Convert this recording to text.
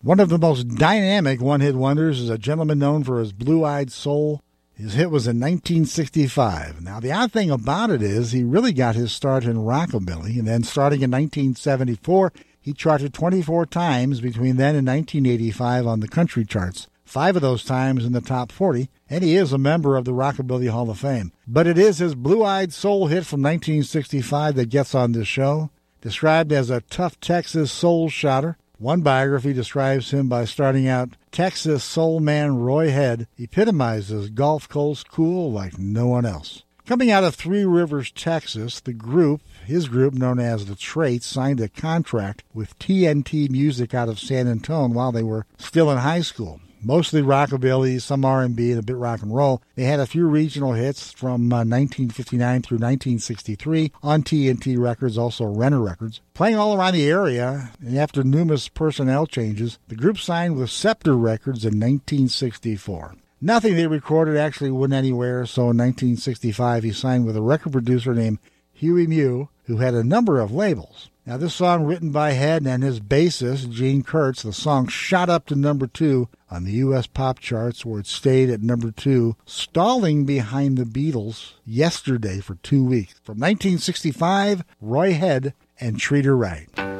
One of the most dynamic one-hit wonders is a gentleman known for his Blue-Eyed Soul. His hit was in 1965. Now, the odd thing about it is he really got his start in rockabilly, and then starting in 1974, he charted 24 times between then and 1985 on the country charts. 5 of those times in the top 40, and he is a member of the Rockabilly Hall of Fame. But it is his Blue-Eyed Soul hit from 1965 that gets on this show. Described as a tough Texas soul shouter, one biography describes him by starting out, Texas soul man Roy Head epitomizes Gulf Coast cool like no one else. Coming out of Three Rivers, Texas, his group known as the Traits, signed a contract with TNT Music out of San Antonio while they were still in high school. Mostly rockabilly, some R&B, and a bit rock and roll. They had a few regional hits from 1959 through 1963 on TNT Records, also Renner Records. Playing all around the area, and after numerous personnel changes, the group signed with Scepter Records in 1964. Nothing they recorded actually went anywhere, so in 1965 he signed with a record producer named Huey Mew, who had a number of labels. Now, this song, written by Head and his bassist, Gene Kurtz, the song shot up to number 2 on the U.S. pop charts, where it stayed at number 2, stalling behind the Beatles Yesterday for 2 weeks. From 1965, Roy Head and Treat Her Right.